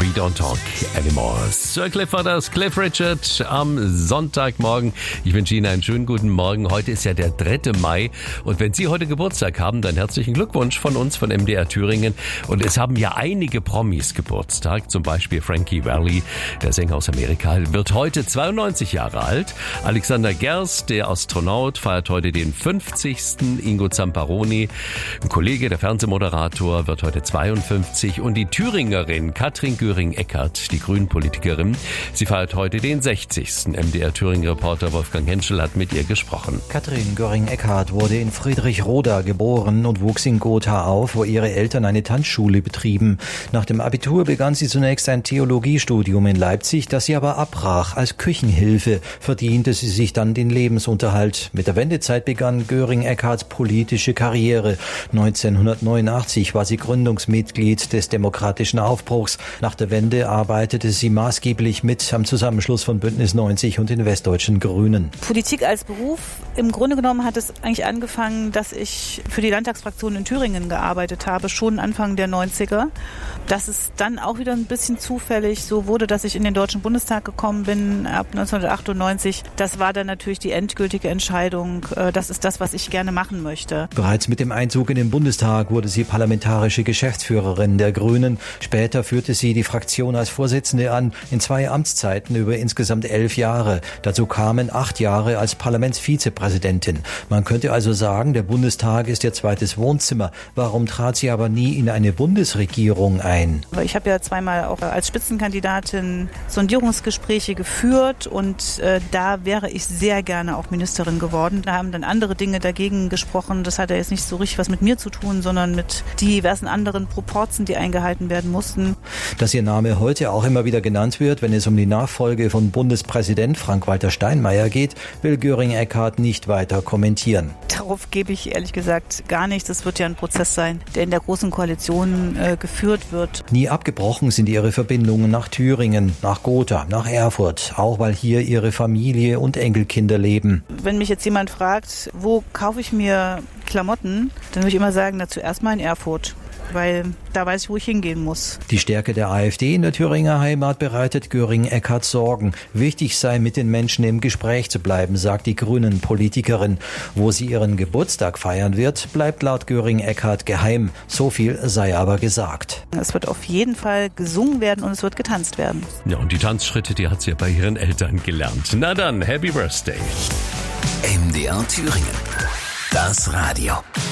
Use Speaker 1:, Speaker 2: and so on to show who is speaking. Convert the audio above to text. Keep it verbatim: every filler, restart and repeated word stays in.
Speaker 1: Don't Talk Anymore. Sir Cliff war das, Cliff Richard am Sonntagmorgen. Ich wünsche Ihnen einen schönen guten Morgen. Heute ist ja der dritte Mai und wenn Sie heute Geburtstag haben, dann herzlichen Glückwunsch von uns, von M D R Thüringen. Und es haben ja einige Promis Geburtstag, zum Beispiel Frankie Valli, der Sänger aus Amerika, wird heute zweiundneunzig Jahre alt. Alexander Gerst, der Astronaut, feiert heute den fünfzigsten Ingo Zamparoni, ein Kollege, der Fernsehmoderator, wird heute zweiundfünfzig. Und die Thüringerin Katrin Göring-Eckardt, die Grünen-Politikerin, sie feiert heute den sechzigsten M D R-Thüringen-Reporter Wolfgang Henschel hat mit ihr gesprochen.
Speaker 2: Katrin Göring-Eckardt wurde in Friedrichroda geboren und wuchs in Gotha auf, wo ihre Eltern eine Tanzschule betrieben. Nach dem Abitur begann sie zunächst ein Theologiestudium in Leipzig, das sie aber abbrach. Als Küchenhilfe verdiente sie sich dann den Lebensunterhalt. Mit der Wendezeit begann Göring-Eckardts politische Karriere. neunzehnhundertneunundachtzig war sie Gründungsmitglied des Demokratischen Aufbruchs. Nach der Wende arbeitete sie maßgeblich mit am Zusammenschluss von Bündnis neunzig und den Westdeutschen Grünen.
Speaker 3: Politik als Beruf. Im Grunde genommen hat es eigentlich angefangen, dass ich für die Landtagsfraktion in Thüringen gearbeitet habe, schon Anfang der neunziger. Dass es dann auch wieder ein bisschen zufällig so wurde, dass ich in den Deutschen Bundestag gekommen bin ab neunzehnhundertachtundneunzig. Das war dann natürlich die endgültige Entscheidung. Das ist das, was ich gerne machen möchte.
Speaker 2: Bereits mit dem Einzug in den Bundestag wurde sie parlamentarische Geschäftsführerin der Grünen. Später führte sie die Fraktion als Vorsitzende an, in zwei Amtszeiten über insgesamt elf Jahre. Dazu kamen acht Jahre als Parlamentsvizepräsidentin. Man könnte also sagen, der Bundestag ist ihr zweites Wohnzimmer. Warum trat sie aber nie in eine Bundesregierung ein?
Speaker 3: Ich habe ja zweimal auch als Spitzenkandidatin Sondierungsgespräche geführt und äh, da wäre ich sehr gerne auch Ministerin geworden. Da haben dann andere Dinge dagegen gesprochen. Das hat ja jetzt nicht so richtig was mit mir zu tun, sondern mit diversen anderen Proporzen, die eingehalten werden mussten.
Speaker 2: Dass ihr Name heute auch immer wieder genannt wird, wenn es um die Nachfolge von Bundespräsident Frank-Walter Steinmeier geht, will Göring-Eckardt nicht weiter kommentieren.
Speaker 3: Darauf gebe ich ehrlich gesagt gar nichts. Es wird ja ein Prozess sein, der in der Großen Koalition äh, geführt wird.
Speaker 2: Nie abgebrochen sind ihre Verbindungen nach Thüringen, nach Gotha, nach Erfurt, auch weil hier ihre Familie und Enkelkinder leben.
Speaker 3: Wenn mich jetzt jemand fragt, wo kaufe ich mir Klamotten, dann würde ich immer sagen, na, zuerst mal in Erfurt. Weil da weiß ich, wo ich hingehen muss.
Speaker 2: Die Stärke der AfD in der Thüringer Heimat bereitet Göring-Eckardt Sorgen. Wichtig sei, mit den Menschen im Gespräch zu bleiben, sagt die Grünen-Politikerin. Wo sie ihren Geburtstag feiern wird, bleibt laut Göring-Eckardt geheim. So viel sei aber gesagt.
Speaker 3: Es wird auf jeden Fall gesungen werden und es wird getanzt werden.
Speaker 1: Ja, und die Tanzschritte, die hat sie ja bei ihren Eltern gelernt. Na dann, Happy Birthday.
Speaker 4: M D R Thüringen. Das Radio.